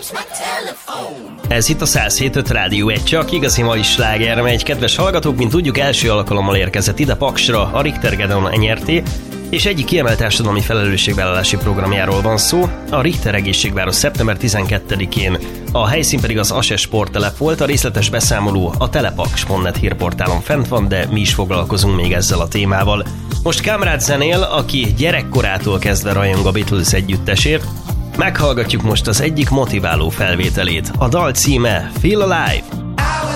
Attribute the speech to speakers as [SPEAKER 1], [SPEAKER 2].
[SPEAKER 1] Ez itt a 107.5 Rádió 1, csak igazi mai sláger megy. Kedves hallgatók, mint tudjuk, első alkalommal érkezett ide Paksra a Richter Gedeon NRT, és egyik kiemelt társadalmi felelősségvállalási programjáról van szó. A Richter egészségváros szeptember 12-én, a helyszín pedig az ASE sporttelep volt. A részletes beszámoló a telepaks.net hírportálon fent van, de mi is foglalkozunk még ezzel a témával. Most Kamrad zenél, aki gyerekkorától kezdve rajong a Beatles együttesért. Meghallgatjuk most az egyik motiváló felvételét. A dal címe Feel Alive.